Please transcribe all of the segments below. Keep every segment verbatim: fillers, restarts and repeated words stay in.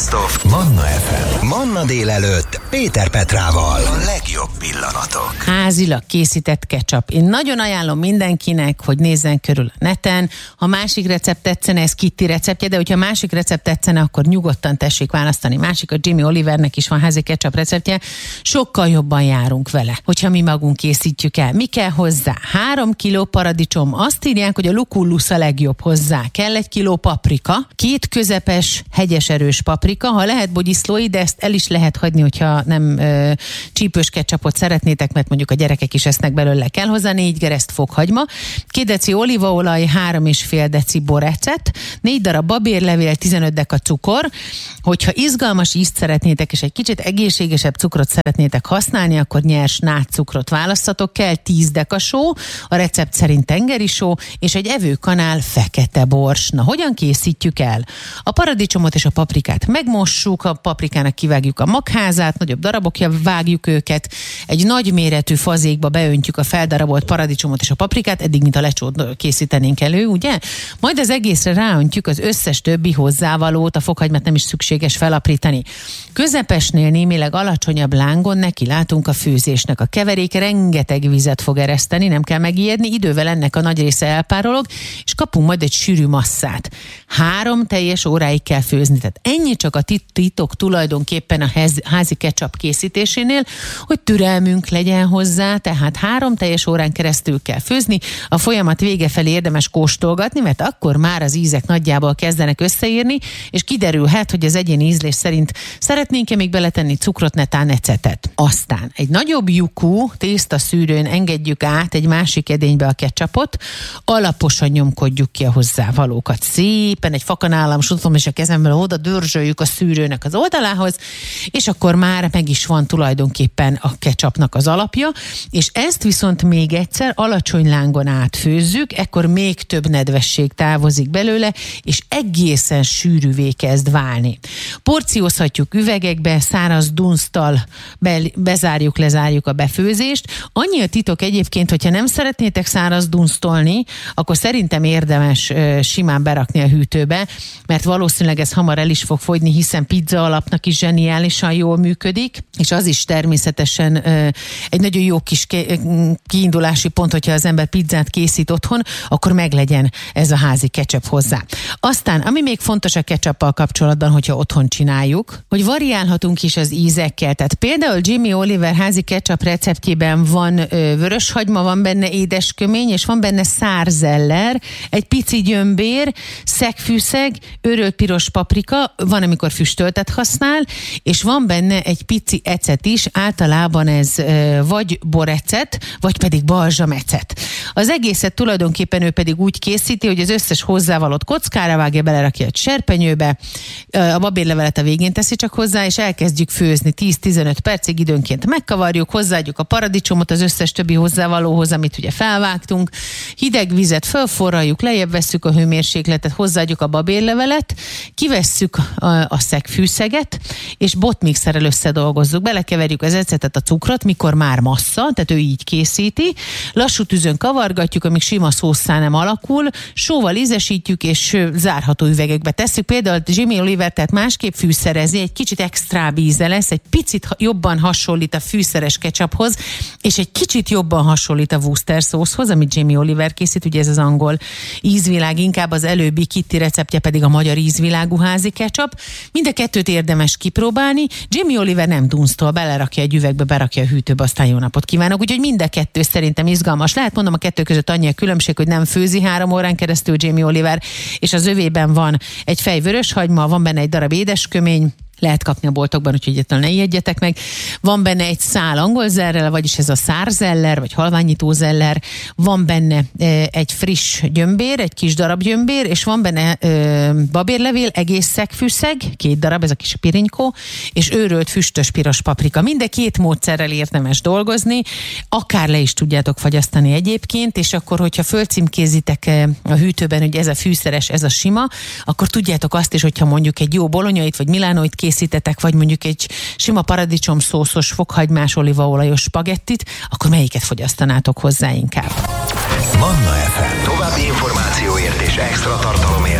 Best of Manna ef em. Manna délelőtt Péter Petrával. A legjobb pillanatok. Házilag készített ketchup. Én nagyon ajánlom mindenkinek, hogy nézzen körül a neten. Ha másik recept tetszene, ez Kitty receptje, de hogyha másik recept tetszene, akkor nyugodtan tessék választani. Másik, a Jamie Olivernek is van házi ketchup receptje. Sokkal jobban járunk vele, hogyha mi magunk készítjük el. Mi kell hozzá? Három kiló paradicsom. Azt írják, hogy a lucullus a legjobb hozzá. Kell egy kiló paprika, két közepes, hegyes erős paprika, ha lehet bogyiszlói, de ezt el is lehet hagyni, hogyha nem ö, csípős ketchupot szeretnétek, mert mondjuk a gyerekek is esznek belőle. Kell hozzá négy gereszt fokhagyma, két deci olívaolaj, három és fél deci borecet, négy darab babérlevél, tizenöt deka cukor. Hogyha izgalmas ízt szeretnétek, és egy kicsit egészségesebb cukrot szeretnétek használni, akkor nyers nátscukrot választatok. Kell tíz deka só, a recept szerint tengeri só, és egy evőkanál fekete bors. Na, hogyan készítjük el? A paradicsomot és a paprikát megmossuk, a paprikának kivágjuk a magházát, nagyobb darabokja vágjuk őket, egy nagy méretű fazékba beöntjük a feldarabolt paradicsomot és a paprikát, eddig mint a lecsót készítenénk elő, ugye? Majd az egészre ráöntjük az összes többi hozzávalót, a fokhagymát nem is szükséges felaprítani. Közepesnél némileg alacsonyabb lángon neki látunk a főzésnek. A keverék rengeteg vizet fog ereszteni, nem kell megijedni, idővel ennek a nagy része elpárolog, és kapunk majd egy sűrű masszát. Három teljes óráig kell főzni, tehát ennyi csak a titok tulajdonképpen a házi ketchup készítésénél, hogy türelmünk legyen hozzá, tehát három teljes órán keresztül kell főzni, a folyamat vége felé érdemes kóstolgatni, mert akkor már az ízek nagyjából kezdenek összeírni, és kiderülhet, hogy az egyéni ízlés szerint szeretnénk-e még beletenni cukrot, netán, ecetet. Aztán egy nagyobb lyukú tésztaszűrőn engedjük át egy másik edénybe a ketchupot, alaposan nyomkodjuk ki a hozzávalókat. Szépen egy fakanálam sutom és a kezemmel oda dörzsöljük a szűrőnek az oldalához, és akkor már meg is van tulajdonképpen a ketchupnak az alapja, és ezt viszont még egyszer alacsony lángon átfőzzük, ekkor még több nedvesség távozik belőle, és egészen sűrűvé kezd válni. Porciózhatjuk üvegekbe, száraz dunszttal be, bezárjuk, lezárjuk a befőzést. Annyi a titok egyébként, hogyha nem szeretnétek száraz dunsztolni, akkor szerintem érdemes ö, simán berakni a hűtőbe, mert valószínűleg ez hamar el is fog fogyni, hiszen pizza alapnak is zseniálisan jól működik, és az is természetesen ö, egy nagyon jó kis ke- kiindulási pont, hogyha az ember pizzát készít otthon, akkor meglegyen ez a házi ketchup hozzá. Aztán, ami még fontos a ketchuppal kapcsolatban, hogyha otthon csináljuk, hogy variálhatunk is az ízekkel. Tehát például Jamie Oliver házi ketchup receptjében van ö, vöröshagyma, van benne édeskömény, és van benne szárzeller, egy pici gyömbér, szegfűszeg, őrölt piros paprika, van, amikor füstöltet használ, és van benne egy pici ecet is, általában ez ö, vagy borecet, vagy pedig balzsamecet. Az egészet tulajdonképpen ő pedig úgy készíti, hogy az összes hozzávalót kockára vágja, belerakja egy serpenyőbe, a babérlevelet a végén teszi csak hozzá, és elkezdjük főzni tíz-tizenöt percig, időnként megkavarjuk, hozzáadjuk a paradicsomot az összes többi hozzávalóhoz, amit ugye felvágtunk, hideg vizet fölforraljuk, lejjebb vesszük a hőmérsékletet, hozzáadjuk a babérlevelet, kivesszük a, a szegfűszeget, és botmixerrel összedolgozzuk, belekeverjük az ecetet, a cukrot, mikor már massza, tehát ő így készíti, lassú tűzön kavargatjuk, amíg sima szószá nem alakul, sóval ízesítjük, és zárható üvegekbe tesszük. Például Jamie Oliver tehát másképp fűszerezi, egy kicsit extrább íze lesz, egy picit jobban hasonlít a fűszeres ketchuphoz, és egy kicsit jobban hasonlít a Worcester szószhoz, amit Jamie Oliver készít, ugye ez az angol ízvilág, inkább az előbbi Kitty receptje pedig a magyar ízvilágú házi ketchup. Mind a kettőt érdemes kipróbálni. Jamie Oliver nem dunsztol, belerakja egy üvegbe, berakja a hűtőbe, aztán jó napot kívánok. Úgyhogy mind a kettő szerintem izgalmas lehet. Mondom, a kettő között annyi a különbség, hogy nem főzi három órán keresztül Jamie Oliver, és az övében van egy fej vöröshagyma, van benne egy darab édeskömény, lehet kapni a boltokban, úgyhogy egyetlen ne ijedjetek meg. Van benne egy szál angol zerrel, vagyis ez a szárzeller, vagy halványító zeller. Van benne e, egy friss gyömbér, egy kis darab gyömbér, és van benne e, babérlevél, egész szegfűszeg, két darab, ez a kis pirinykó, és őrölt füstös piros paprika. Mind a két módszerrel érdemes dolgozni, akár le is tudjátok fagyasztani egyébként, és akkor, hogyha fölcímkézitek a hűtőben, hogy ez a fűszeres, ez a sima, akkor tudjátok azt is, hogyha mondjuk egy jó bolonyait, vagy milánóit készítetek, vagy mondjuk egy sima paradicsom szószos, fokhagymás, olívaolajos spagettit, akkor melyiket fogyasztanátok hozzá inkább? Manna ef em. További információért és extra tartalomért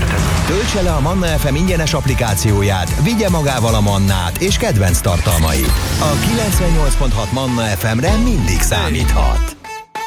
Töltse le a Manna ef em ingyenes applikációját, vigye magával a Mannát és kedvenc tartalmait. A kilencvennyolc pont hat Manna ef emre mindig számíthat.